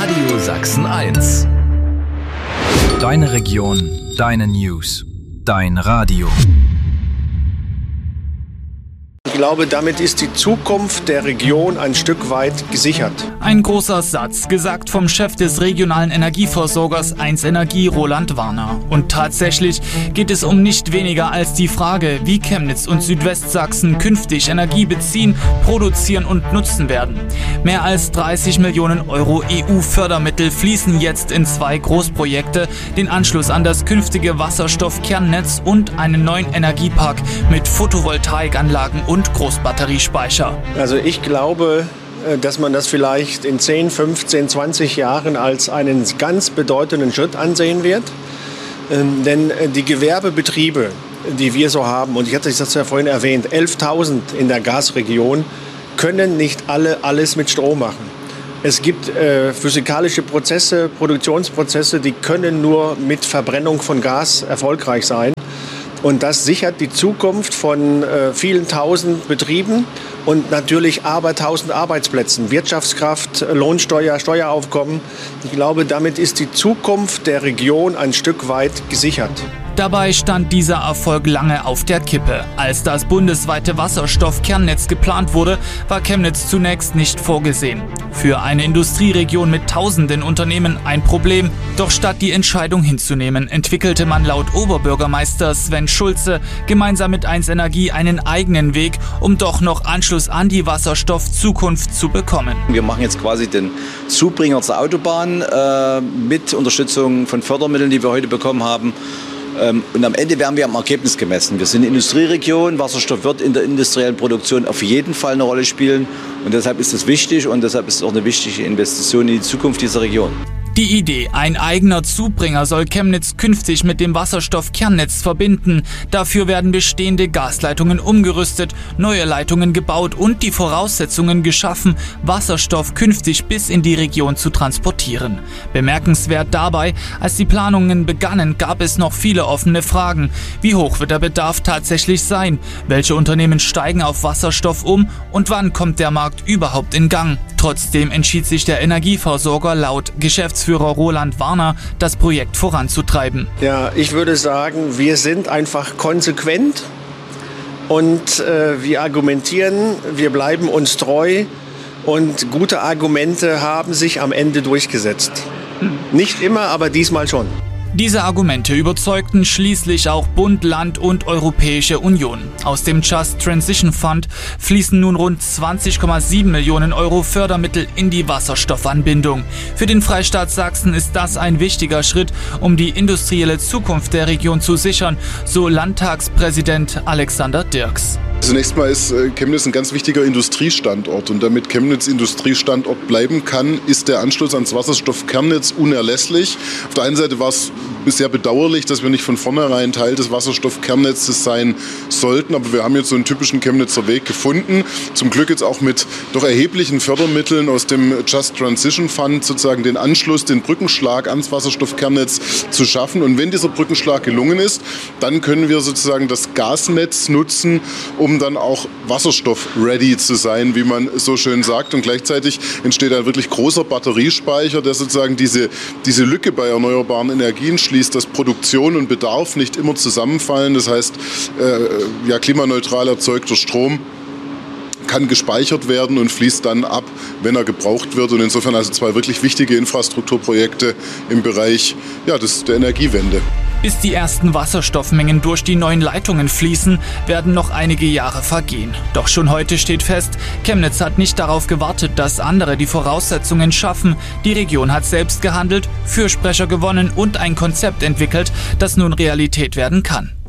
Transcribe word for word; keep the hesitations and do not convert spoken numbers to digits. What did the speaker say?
Radio Sachsen eins. Deine Region, deine News, dein Radio. Ich glaube, damit ist die Zukunft der Region ein Stück weit gesichert. Ein großer Satz, gesagt vom Chef des regionalen Energieversorgers eins Energie, Roland Warner. Und tatsächlich geht es um nicht weniger als die Frage, wie Chemnitz und Südwestsachsen künftig Energie beziehen, produzieren und nutzen werden. Mehr als dreißig Millionen Euro E U-Fördermittel fließen jetzt in zwei Großprojekte, den Anschluss an das künftige Wasserstoffkernnetz und einen neuen Energiepark mit Photovoltaikanlagen und Großbatteriespeicher. Also ich glaube, dass man das vielleicht in zehn, fünfzehn, zwanzig Jahren als einen ganz bedeutenden Schritt ansehen wird. Ähm, denn die Gewerbebetriebe, die wir so haben, und ich hatte das ja vorhin erwähnt, elftausend in der Gasregion, können nicht alle alles mit Strom machen. Es gibt äh, physikalische Prozesse, Produktionsprozesse, die können nur mit Verbrennung von Gas erfolgreich sein. Und das sichert die Zukunft von äh, vielen tausend Betrieben und natürlich abertausend Arbeitsplätzen, Wirtschaftskraft, Lohnsteuer, Steueraufkommen. Ich glaube, damit ist die Zukunft der Region ein Stück weit gesichert. Dabei stand dieser Erfolg lange auf der Kippe. Als das bundesweite Wasserstoffkernnetz geplant wurde, war Chemnitz zunächst nicht vorgesehen. Für eine Industrieregion mit tausenden Unternehmen ein Problem. Doch statt die Entscheidung hinzunehmen, entwickelte man laut Oberbürgermeister Sven Schulze gemeinsam mit eins Energie einen eigenen Weg, um doch noch Anschluss an die Wasserstoffzukunft zu bekommen. Wir machen jetzt quasi den Zubringer zur Autobahn äh, mit Unterstützung von Fördermitteln, die wir heute bekommen haben. Und am Ende werden wir am Ergebnis gemessen. Wir sind eine Industrieregion, Wasserstoff wird in der industriellen Produktion auf jeden Fall eine Rolle spielen. Und deshalb ist es wichtig und deshalb ist es auch eine wichtige Investition in die Zukunft dieser Region. Die Idee, ein eigener Zubringer soll Chemnitz künftig mit dem Wasserstoffkernnetz verbinden. Dafür werden bestehende Gasleitungen umgerüstet, neue Leitungen gebaut und die Voraussetzungen geschaffen, Wasserstoff künftig bis in die Region zu transportieren. Bemerkenswert dabei, als die Planungen begannen, gab es noch viele offene Fragen. Wie hoch wird der Bedarf tatsächlich sein? Welche Unternehmen steigen auf Wasserstoff um? Und wann kommt der Markt überhaupt in Gang? Trotzdem entschied sich der Energieversorger laut Geschäftsführer Roland Warner, das Projekt voranzutreiben. Ja, ich würde sagen, wir sind einfach konsequent und äh, wir argumentieren, wir bleiben uns treu und gute Argumente haben sich am Ende durchgesetzt. Nicht immer, aber diesmal schon. Diese Argumente überzeugten schließlich auch Bund, Land und Europäische Union. Aus dem Just Transition Fund fließen nun rund zwanzig Komma sieben Millionen Euro Fördermittel in die Wasserstoffanbindung. Für den Freistaat Sachsen ist das ein wichtiger Schritt, um die industrielle Zukunft der Region zu sichern, so Landtagspräsident Alexander Dirks. Zunächst mal ist Chemnitz ein ganz wichtiger Industriestandort und damit Chemnitz Industriestandort bleiben kann, ist der Anschluss ans Wasserstoffkernnetz unerlässlich. Auf der einen Seite war es sehr bedauerlich, dass wir nicht von vornherein Teil des Wasserstoffkernnetzes sein sollten, aber wir haben jetzt so einen typischen Chemnitzer Weg gefunden. Zum Glück jetzt auch mit doch erheblichen Fördermitteln aus dem Just Transition Fund sozusagen den Anschluss, den Brückenschlag ans Wasserstoffkernnetz zu schaffen. Und wenn dieser Brückenschlag gelungen ist, dann können wir sozusagen das Gasnetz nutzen, um dann auch Wasserstoff-ready zu sein, wie man so schön sagt. Und gleichzeitig entsteht ein wirklich großer Batteriespeicher, der sozusagen diese, diese Lücke bei erneuerbaren Energien schließt, dass Produktion und Bedarf nicht immer zusammenfallen. Das heißt, äh, ja, klimaneutral erzeugter Strom kann gespeichert werden und fließt dann ab, wenn er gebraucht wird. Und insofern also zwei wirklich wichtige Infrastrukturprojekte im Bereich ja, des, der Energiewende. Bis die ersten Wasserstoffmengen durch die neuen Leitungen fließen, werden noch einige Jahre vergehen. Doch schon heute steht fest, Chemnitz hat nicht darauf gewartet, dass andere die Voraussetzungen schaffen. Die Region hat selbst gehandelt, Fürsprecher gewonnen und ein Konzept entwickelt, das nun Realität werden kann.